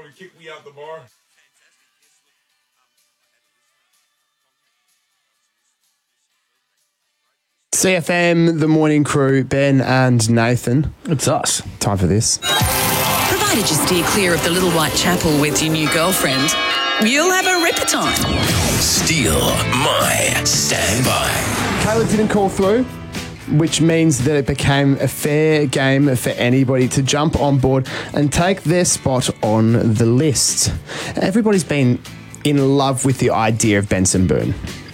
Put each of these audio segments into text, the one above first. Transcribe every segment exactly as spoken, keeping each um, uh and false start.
to kick me out the bar? C F M, the morning crew, Ben and Nathan. It's us. Time for this. Provided you steer clear of the Little White Chapel with your new girlfriend, you'll have a ripper time. Steal my standby. Caleb didn't call through, which means that it became a fair game for anybody to jump on board and take their spot on the list. Everybody's been in love with the idea of Benson Boone.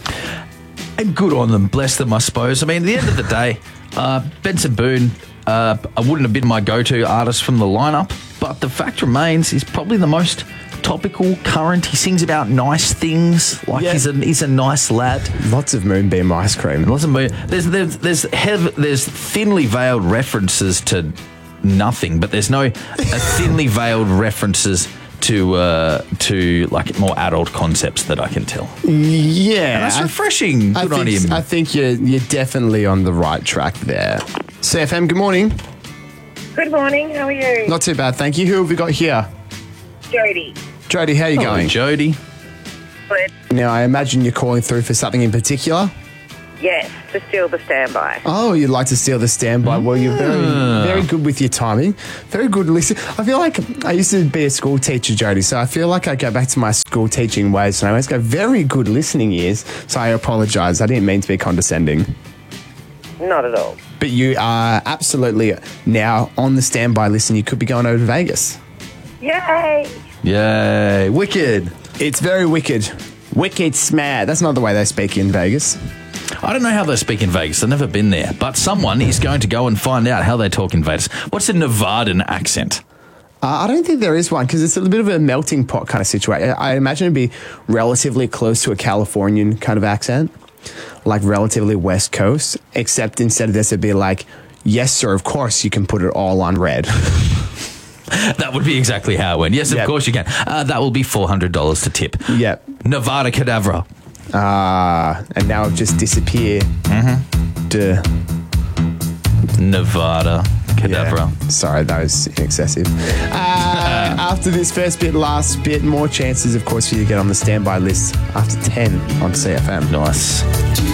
And good on them, bless them, I suppose. I mean, at the end of the day, uh, Benson Boone, uh, I wouldn't have been my go-to artist from the lineup, but the fact remains he's probably the most topical, current. He sings about nice things, like Yeah. he's a he's a nice lad. Lots of Moonbeam ice cream. Lots of moon. There's there's there's, hev- there's thinly veiled references to nothing, but there's no uh, thinly veiled references to uh, to like more adult concepts that I can tell. Yeah. And that's I- refreshing. I Good on think, him. I think you're, you're definitely on the right track there. C F M, good morning. Good morning. How are you? Not too bad, thank you. Who have we got here? Jody. Jody, how are you Hello, going? Jody. Good. Now, I imagine you're calling through for something in particular. Yes, to steal the standby. Oh, you'd like to steal the standby. Well, you're very, very good with your timing. Very good listen. I feel like I used to be a school teacher, Jody, so I feel like I go back to my school teaching ways, and I always go, very good listening ears. So I apologise. I didn't mean to be condescending. Not at all. But you are absolutely now on the standby list, and you could be going over to Vegas. Yay! Yay. Wicked. It's very wicked. Wicked smart. That's not the way they speak in Vegas. I don't know how they speak in Vegas. I've never been there. But someone is going to go and find out how they talk in Vegas. What's a Nevadan accent? Uh, I don't think there is one because it's a bit of a melting pot kind of situation. I imagine it'd be relatively close to a Californian kind of accent, like relatively West Coast, except instead of this, it'd be like, yes, sir, of course you can put it all on red. That would be exactly how it went. Yes, of Yep. course you can. Uh, that will be four hundred dollars to tip. Yep. Nevada Cadavra. Ah, and now it'll just disappear. Mm-hmm. Duh. Nevada Cadavra. Yeah. Sorry, that was excessive. Uh, after this first bit, last bit, more chances, of course, for you to get on the standby list after ten on C F M. Nice.